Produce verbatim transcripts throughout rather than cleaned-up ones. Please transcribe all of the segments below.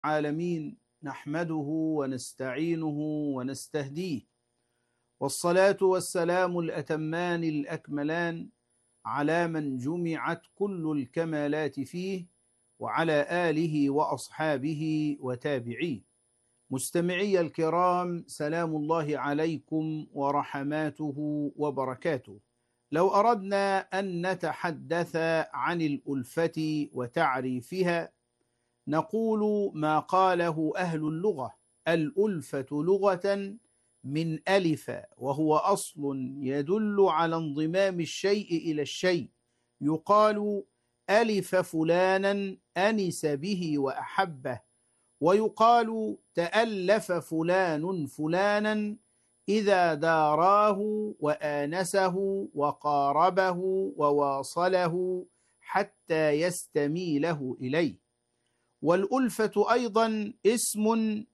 العالمين نحمده ونستعينه ونستهديه، والصلاة والسلام الأتمان الأكملان على من جمعت كل الكمالات فيه، وعلى آله وأصحابه وتابعيه. مستمعي الكرام، سلام الله عليكم ورحماته وبركاته. لو أردنا أن نتحدث عن الألفة وتعريفها نقول ما قاله أهل اللغة: الألفة لغة من ألف، وهو أصل يدل على انضمام الشيء إلى الشيء. يقال ألف فلانا أنس به وأحبه، ويقال تألف فلان فلانا إذا داراه وآنسه وقاربه وواصله حتى يستميله إليه. والألفة أيضا اسم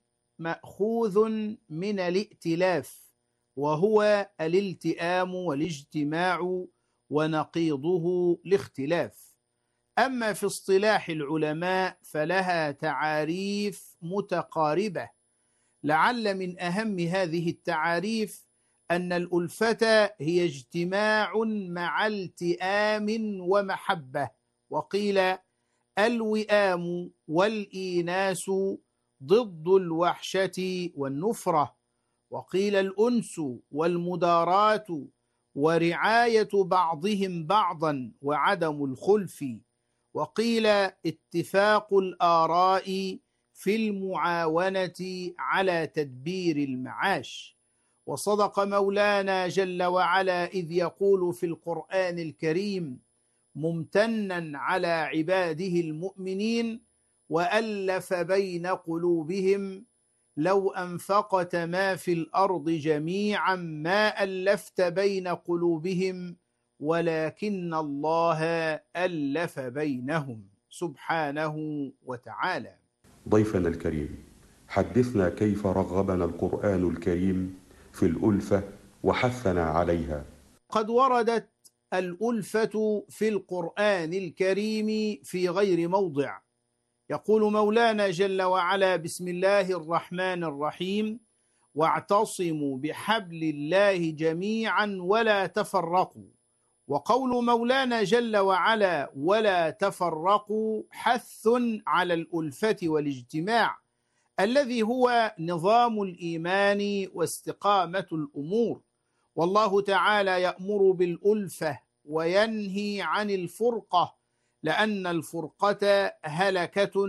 مأخوذ من الائتلاف، وهو الالتئام والاجتماع، ونقيضه الاختلاف. أما في اصطلاح العلماء فلها تعاريف متقاربة، لعل من أهم هذه التعاريف أن الألفة هي اجتماع مع التئام ومحبة. وقيل الوئام والإيناس ضد الوحشة والنفرة، وقيل الأنس والمداراة ورعاية بعضهم بعضا وعدم الخلف، وقيل اتفاق الآراء في المعاونة على تدبير المعاش. وصدق مولانا جل وعلا إذ يقول في القرآن الكريم ممتنا على عباده المؤمنين: وألف بين قلوبهم لو أنفقت ما في الأرض جميعا ما ألفت بين قلوبهم ولكن الله ألف بينهم سبحانه وتعالى. ضيفنا الكريم، حدثنا كيف رغبنا القرآن الكريم في الألفة وحثنا عليها. قد وردت الألفة في القرآن الكريم في غير موضع. يقول مولانا جل وعلا: بسم الله الرحمن الرحيم، واعتصموا بحبل الله جميعا ولا تفرقوا. وقول مولانا جل وعلا ولا تفرقوا حث على الألفة والاجتماع، الذي هو نظام الإيمان واستقامة الأمور. والله تعالى يأمر بالألفة وينهي عن الفرقة، لأن الفرقة هلكة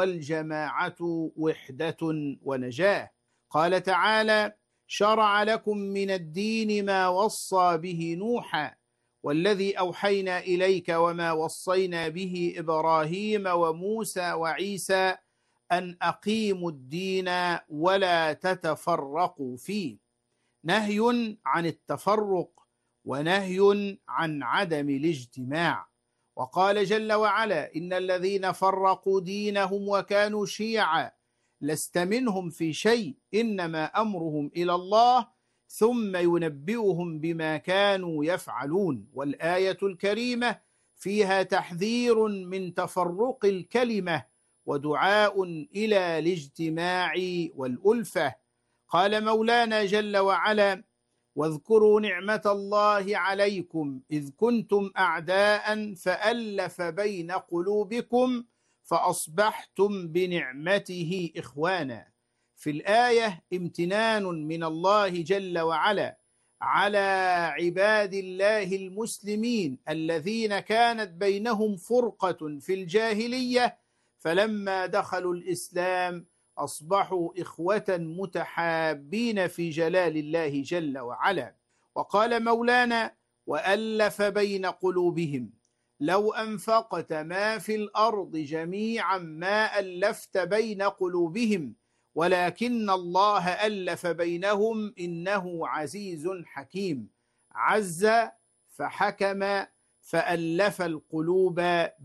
والجماعة وحدة ونجاة. قال تعالى: شرع لكم من الدين ما وصى به نوحا والذي أوحينا إليك وما وصينا به إبراهيم وموسى وعيسى أن أقيموا الدين ولا تتفرقوا فيه. نهي عن التفرق ونهي عن عدم الاجتماع. وقال جل وعلا: إن الذين فرقوا دينهم وكانوا شيعا لست منهم في شيء إنما أمرهم إلى الله ثم ينبئهم بما كانوا يفعلون. والآية الكريمة فيها تحذير من تفرق الكلمة ودعاء إلى الاجتماع والألفة. قال مولانا جل وعلا: واذكروا نعمة الله عليكم إذ كنتم أعداء فألف بين قلوبكم فأصبحتم بنعمته إخوانا. في الآية امتنان من الله جل وعلا على عباد الله المسلمين الذين كانت بينهم فرقة في الجاهلية، فلما دخلوا الإسلام أصبحوا إخوة متحابين في جلال الله جل وعلا. وقال مولانا: وألف بين قلوبهم لو أنفقت ما في الأرض جميعا ما ألفت بين قلوبهم ولكن الله ألف بينهم إنه عزيز حكيم. عز فحكم فألف القلوب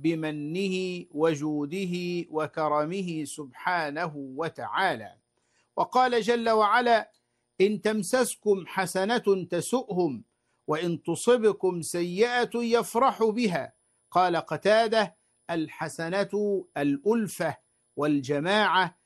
بمنه وجوده وكرمه سبحانه وتعالى. وقال جل وعلا: إن تمسسكم حسنة تسؤهم وإن تصبكم سيئة يفرحوا بها. قال قتادة: الحسنة الألفة والجماعة